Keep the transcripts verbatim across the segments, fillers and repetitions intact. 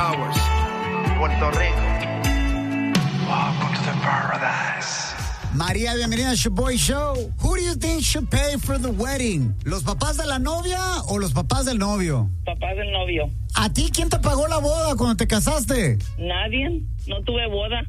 Towers, Puerto Rico. Welcome to the paradise. María, bienvenida a Shaboy Show. Who do you think should pay for the wedding? ¿Los papás de la novia o los papás del novio? Papás del novio. ¿A ti quién te pagó la boda cuando te casaste? Nadie. No tuve boda.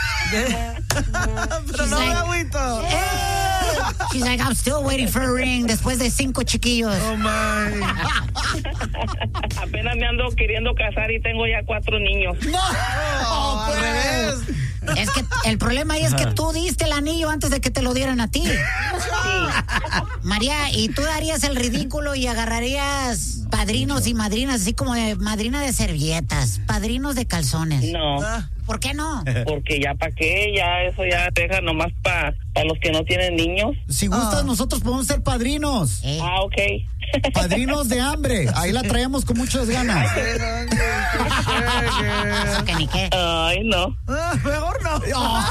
Pero no me agüito. She's like, I'm still waiting for a ring después de cinco chiquillos. Oh, my. Apenas me ando queriendo casar y tengo ya cuatro niños. ¡No! Oh, al revés. Es que el problema ahí es que tú diste el anillo antes de que te lo dieran a ti. María, ¿y tú darías el ridículo y agarrarías padrinos y madrinas, así como de madrina de servilletas, padrinos de calzones? No. ¿Por qué no? Porque ya para qué, ya eso ya deja nomás para pa los que no tienen niños. Si gustas, Oh. nosotros podemos ser padrinos. Eh, Ah, ok. Padrinos de hambre. Ahí la traemos con muchas ganas. eso que ni qué. Ay, no. Ah, mejor no.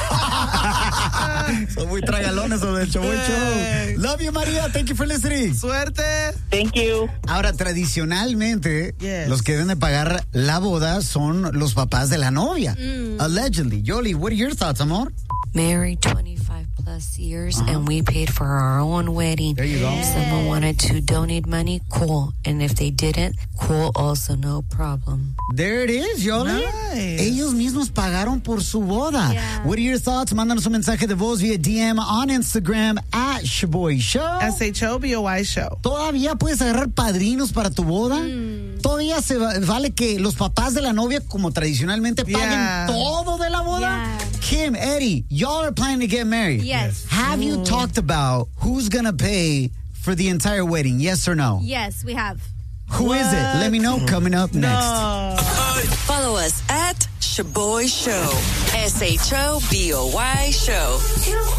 Son muy tragalones sobre el Shaboy Show. Love you, María. Thank you for listening. Suerte. Thank you. Ahora, tradicionalmente, Yes. los que deben de pagar la boda son los papás de la novia. Allegedly. Yoli, what are your thoughts, amor? Married twenty-five plus years, and we paid for our own wedding. There you go. If someone wanted to donate money, cool. And if they didn't, cool also, no problem. There it is, Yoli. Nice. Ellos mismos pagaron por su boda. Yeah. What are your thoughts? Mándanos un mensaje de voz vía D M on Instagram at Shaboy Show. S H O B O Y Show. ¿Todavía puedes agarrar padrinos para tu boda? ¿Todavía se va- vale que los papás de la novia, como tradicionalmente, paguen Yeah. todo de la boda? Yeah. Kim, Eddie, y'all are planning to get married. Yes. Have you talked about who's gonna pay for the entire wedding? Yes or no? Yes, we have. Who is it? Let me know coming up next. No. Follow us at Shaboy Show. S H O B O Y Show.